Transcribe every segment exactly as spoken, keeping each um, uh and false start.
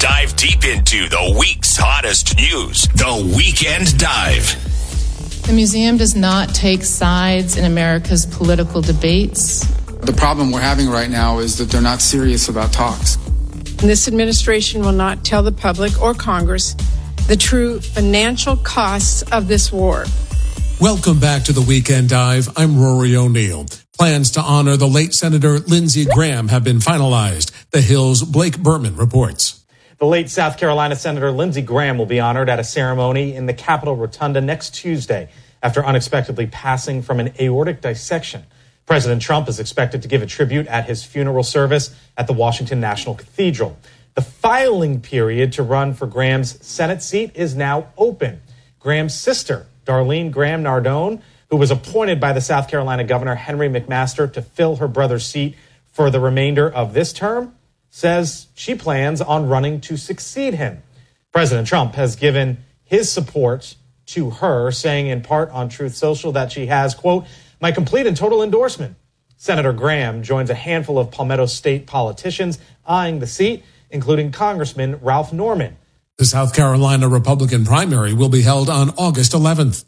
Dive deep into the week's hottest news. The Weekend Dive. The museum does not take sides in America's political debates. The problem we're having right now is that they're not serious about talks. This administration will not tell the public or Congress the true financial costs of this war. Welcome back to the Weekend Dive. I'm Rory O'Neill. Plans to honor the late Senator Lindsey Graham have been finalized. The Hill's Blake Berman reports. The late South Carolina Senator Lindsey Graham will be honored at a ceremony in the Capitol Rotunda next Tuesday after unexpectedly passing from an aortic dissection. President Trump is expected to give a tribute at his funeral service at the Washington National Cathedral. The filing period to run for Graham's Senate seat is now open. Graham's sister, Darlene Graham Nardone, who was appointed by the South Carolina Governor Henry McMaster to fill her brother's seat for the remainder of this term, says she plans on running to succeed him. President Trump has given his support to her, saying in part on Truth Social that she has, quote, my complete and total endorsement. Senator Graham joins a handful of Palmetto State politicians eyeing the seat, including Congressman Ralph Norman. The South Carolina Republican primary will be held on August eleventh.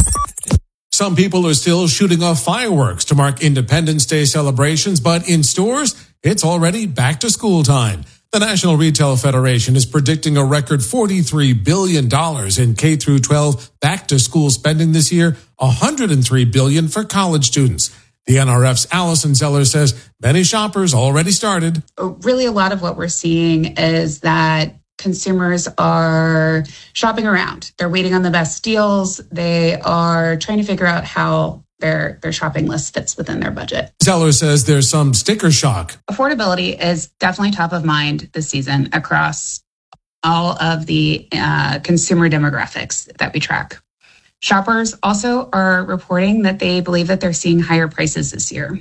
Some people are still shooting off fireworks to mark Independence Day celebrations, but in stores, it's already back to school time. The National Retail Federation is predicting a record forty-three billion dollars in K through twelve back to school spending this year, one hundred three billion dollars for college students. The N R F's Allison Zeller says many shoppers already started. Really, a lot of what we're seeing is that consumers are shopping around. They're waiting on the best deals. They are trying to figure out how their, their shopping list fits within their budget. Zeller says there's some sticker shock. Affordability is definitely top of mind this season across all of the uh, consumer demographics that we track. Shoppers also are reporting that they believe that they're seeing higher prices this year.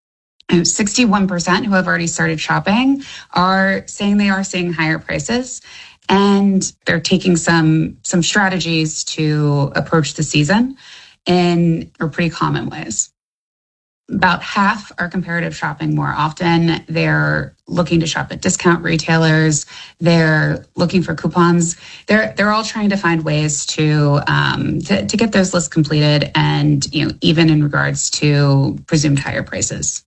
sixty-one percent who have already started shopping are saying they are seeing higher prices, and they're taking some some strategies to approach the season in or pretty common ways. About half are comparative shopping more often. They're looking to shop at discount retailers. They're looking for coupons. They're they're all trying to find ways to um, to, to get those lists completed, and you know even in regards to presumed higher prices.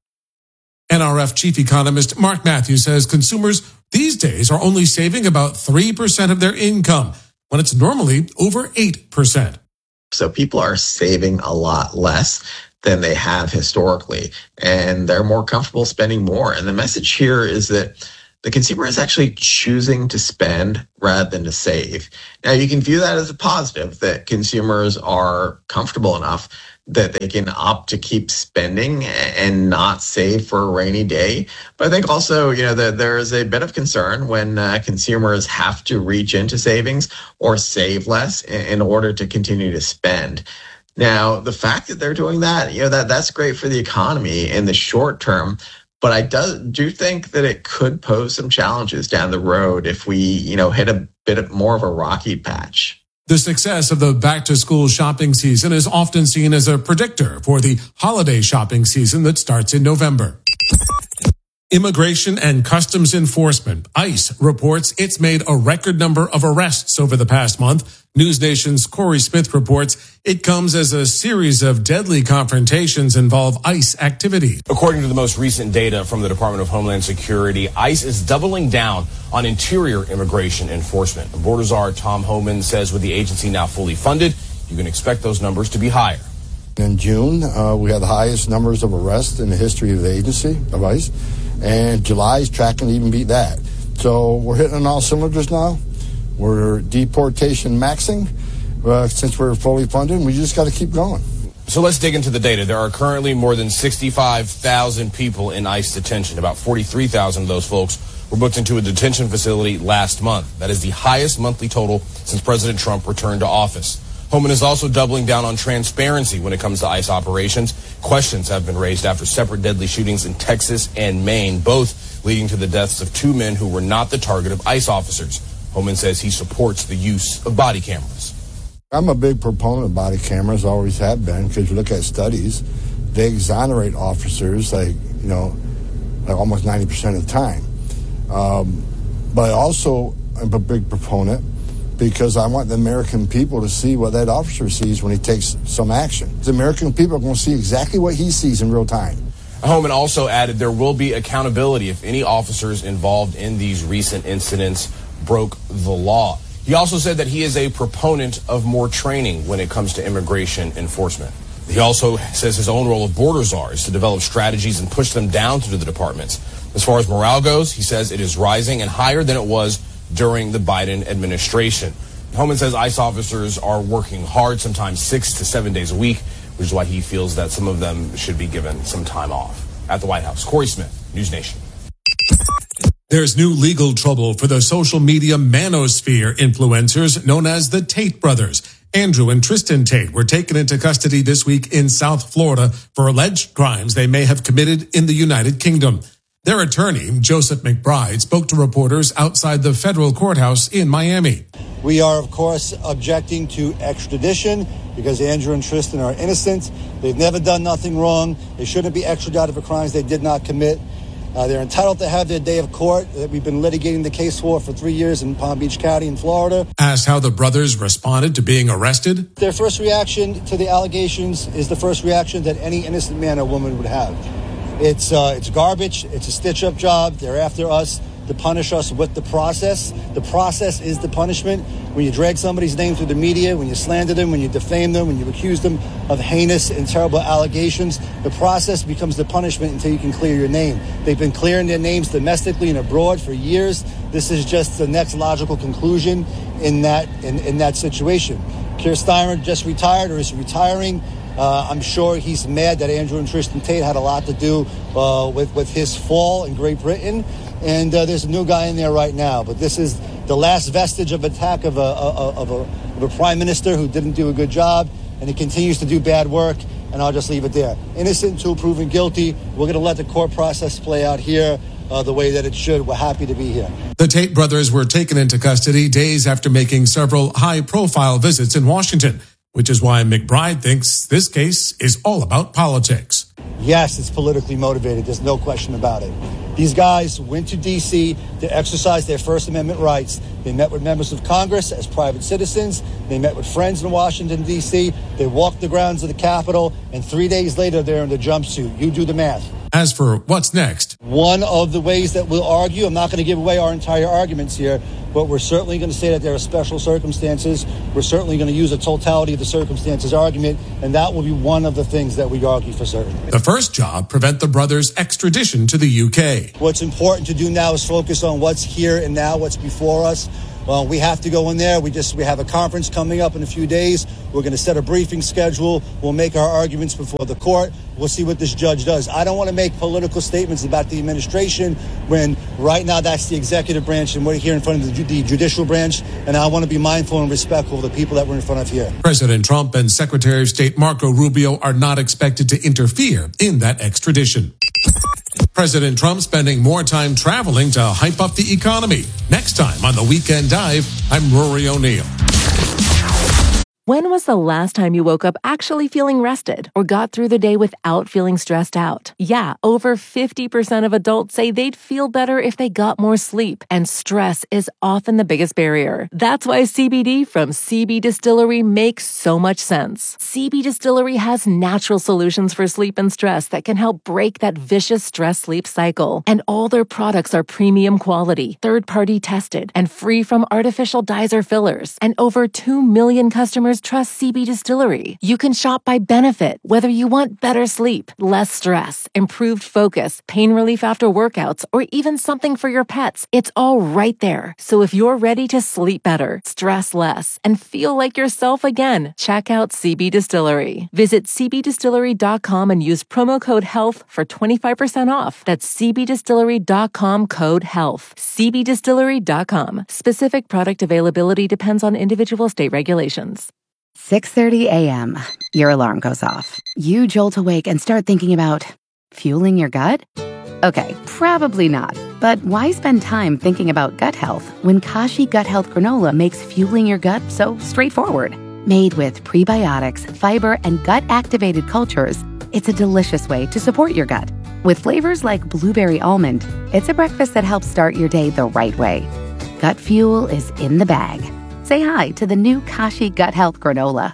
N R F chief economist Mark Matthews says consumers these days are only saving about three percent of their income when it's normally over eight percent. So people are saving a lot less than they have historically, and they're more comfortable spending more. And the message here is that the consumer is actually choosing to spend rather than to save. Now, you can view that as a positive, that consumers are comfortable enough that they can opt to keep spending and not save for a rainy day. But I think also, you know, that there is a bit of concern when uh, consumers have to reach into savings or save less in, in order to continue to spend. Now, the fact that they're doing that, you know, that that's great for the economy in the short term. But I do, do think that it could pose some challenges down the road if we, you know, hit a bit of more of a rocky patch. The success of the back-to-school shopping season is often seen as a predictor for the holiday shopping season that starts in November. Immigration and Customs Enforcement, ICE, reports it's made a record number of arrests over the past month. News Nation's Corey Smith reports it comes as a series of deadly confrontations involve ICE activity. According to the most recent data from the Department of Homeland Security, ICE is doubling down on interior immigration enforcement. Border Czar Tom Homan says with the agency now fully funded, you can expect those numbers to be higher. In June, uh, we had the highest numbers of arrests in the history of the agency, of ICE, and July is tracking to even beat that. So we're hitting on all cylinders now. We're deportation maxing uh, since we're fully funded. We just got to keep going. So let's dig into the data. There are currently more than sixty-five thousand people in ICE detention. About forty-three thousand of those folks were booked into a detention facility last month. That is the highest monthly total since President Trump returned to office. Homan is also doubling down on transparency when it comes to ICE operations. Questions have been raised after separate deadly shootings in Texas and Maine, both leading to the deaths of two men who were not the target of ICE officers. Homan says he supports the use of body cameras. I'm a big proponent of body cameras, always have been, because you look at studies, they exonerate officers like, you know, like almost ninety percent of the time. Um, But I also am a big proponent because I want the American people to see what that officer sees when he takes some action. The American people are going to see exactly what he sees in real time. Homan also added there will be accountability if any officers involved in these recent incidents broke the law. He also said that he is a proponent of more training when it comes to immigration enforcement. He also says his own role of border czar is to develop strategies and push them down through the departments. As far as morale goes, he says it is rising and higher than it was during the Biden administration. Homan says ICE officers are working hard, sometimes six to seven days a week, which is why he feels that some of them should be given some time off. At the White House, Corey Smith, News Nation. There's new legal trouble for the social media manosphere influencers known as the Tate brothers. Andrew and Tristan Tate were taken into custody this week in South Florida for alleged crimes they may have committed in the United Kingdom. Their attorney, Joseph McBride, spoke to reporters outside the federal courthouse in Miami. We are, of course, objecting to extradition because Andrew and Tristan are innocent. They've never done nothing wrong. They shouldn't be extradited for crimes they did not commit. Uh, they're entitled to have their day of court that we've been litigating the case for for three years in Palm Beach County in Florida. Asked how the brothers responded to being arrested. Their first reaction to the allegations is the first reaction that any innocent man or woman would have. It's uh, it's garbage. It's a stitch-up job. They're after us to punish us with the process. The process is the punishment. When you drag somebody's name through the media, when you slander them, when you defame them, when you accuse them of heinous and terrible allegations, the process becomes the punishment until you can clear your name. They've been clearing their names domestically and abroad for years. This is just the next logical conclusion in that in, in that situation. Keir Starmer just retired or is retiring. Uh, I'm sure he's mad that Andrew and Tristan Tate had a lot to do uh, with, with his fall in Great Britain. And uh, there's a new guy in there right now. But this is the last vestige of attack of a, of, a, of a prime minister who didn't do a good job. And he continues to do bad work. And I'll just leave it there. Innocent until proven guilty. We're going to let the court process play out here uh, the way that it should. We're happy to be here. The Tate brothers were taken into custody days after making several high-profile visits in Washington, which is why McBride thinks this case is all about politics. Yes, it's politically motivated. There's no question about it. These guys went to D C to exercise their First Amendment rights. They met with members of Congress as private citizens. They met with friends in Washington, D C. They walked the grounds of the Capitol, and three days later, they're in the jumpsuit. You do the math. As for what's next, one of the ways that we'll argue, I'm not going to give away our entire arguments here, but we're certainly going to say that there are special circumstances. We're certainly going to use a totality of the circumstances argument, and that will be one of the things that we argue for certain. The first job, prevent the brothers' extradition to the U K. What's important to do now is focus on what's here and now, what's before us. Well, we have to go in there. We just we have a conference coming up in a few days. We're going to set a briefing schedule. We'll make our arguments before the court. We'll see what this judge does. I don't want to make political statements about the administration when right now that's the executive branch and we're here in front of the, the judicial branch. And I want to be mindful and respectful of the people that we're in front of here. President Trump and Secretary of State Marco Rubio are not expected to interfere in that extradition. President Trump spending more time traveling to hype up the economy. Next time on The Weekend Dive, I'm Rory O'Neill. When was the last time you woke up actually feeling rested or got through the day without feeling stressed out? Yeah, over fifty percent of adults say they'd feel better if they got more sleep, and stress is often the biggest barrier. That's why C B D from C B Distillery makes so much sense. C B Distillery has natural solutions for sleep and stress that can help break that vicious stress-sleep cycle. And all their products are premium quality, third-party tested, and free from artificial dyes or fillers. And over two million customers trust C B Distillery. You can shop by benefit, whether you want better sleep, less stress, improved focus, pain relief after workouts, or even something for your pets. It's all right there. So if you're ready to sleep better, stress less, and feel like yourself again, check out C B Distillery. Visit c b distillery dot com and use promo code HEALTH for twenty-five percent off. That's c b distillery dot com code HEALTH. c b distillery dot com. Specific product availability depends on individual state regulations. six thirty a.m. Your alarm goes off. You jolt awake and start thinking about fueling your gut? Okay, probably not. But why spend time thinking about gut health when Kashi Gut Health Granola makes fueling your gut so straightforward? Made with prebiotics, fiber, and gut-activated cultures, it's a delicious way to support your gut. With flavors like blueberry almond, it's a breakfast that helps start your day the right way. Gut Fuel is in the bag. Say hi to the new Kashi Gut Health Granola.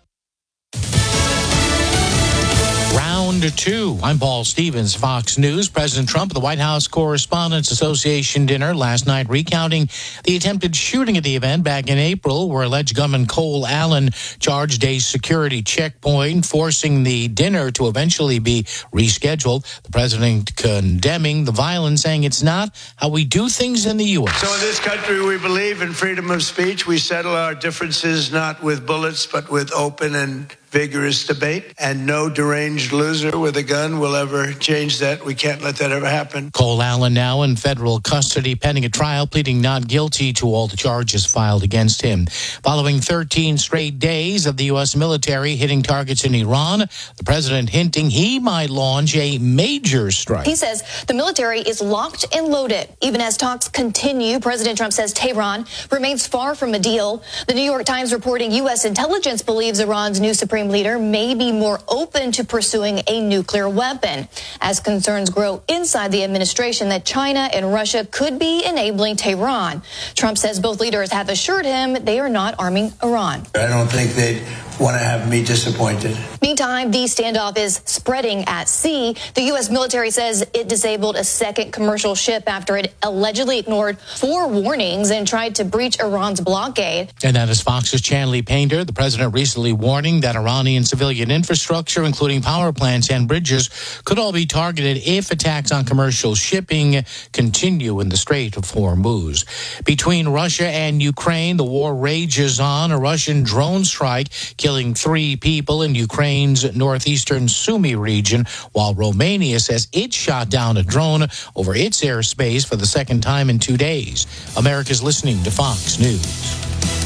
Round two. I'm Paul Stevens, Fox News. President Trump at the White House Correspondents Association dinner last night recounting the attempted shooting at the event back in April where alleged gunman Cole Allen charged a security checkpoint, forcing the dinner to eventually be rescheduled. The president condemning the violence, saying it's not how we do things in the U S. So in this country, we believe in freedom of speech. We settle our differences not with bullets, but with open and vigorous debate, and no deranged loser with a gun will ever change that. We can't let that ever happen. Cole Allen now in federal custody pending a trial, pleading not guilty to all the charges filed against him. Following thirteen straight days of the U S military hitting targets in Iran, the president hinting he might launch a major strike. He says the military is locked and loaded. Even as talks continue, President Trump says Tehran remains far from a deal. The New York Times reporting U S intelligence believes Iran's new Supreme leader may be more open to pursuing a nuclear weapon as concerns grow inside the administration that China and Russia could be enabling Tehran. Trump says both leaders have assured him they are not arming Iran. I don't think they'd want to have me disappointed. Meantime, the standoff is spreading at sea. The U S military says it disabled a second commercial ship after it allegedly ignored four warnings and tried to breach Iran's blockade. And that is Fox's Chanley Painter. The president recently warning that Iranian civilian infrastructure, including power plants and bridges, could all be targeted if attacks on commercial shipping continue in the Strait of Hormuz. Between Russia and Ukraine, the war rages on. A Russian drone strike killing three people in Ukraine's northeastern Sumy region, while Romania says it shot down a drone over its airspace for the second time in two days. America's listening to Fox News.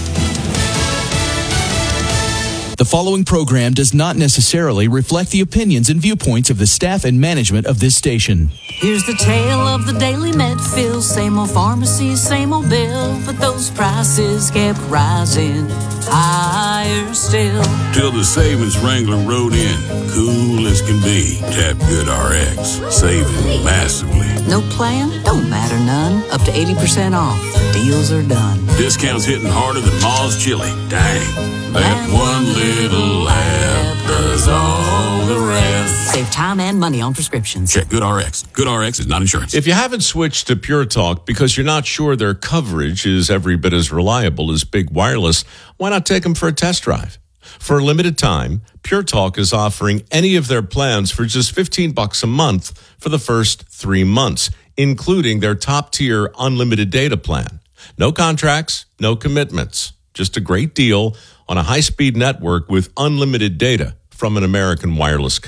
The following program does not necessarily reflect the opinions and viewpoints of the staff and management of this station. Here's the tale of the daily Medfill. Same old pharmacy, same old bill, but those prices kept rising higher still. Till the savings wrangler rode in, cool as can be. Tap Good R X, saving massively. No plan? Don't matter none. Up to eighty percent off. Deals are done. Discounts hitting harder than Ma's chili. Dang. That one little app does all the rest. Save time and money on prescriptions. Check Good R X. Good R X is not insurance. If you haven't switched to Pure Talk because you're not sure their coverage is every bit as reliable as Big Wireless, why not take them for a test drive? For a limited time, Pure Talk is offering any of their plans for just fifteen bucks a month for the first three months, including their top-tier unlimited data plan. No contracts, no commitments. Just a great deal on a high-speed network with unlimited data from an American Wireless company.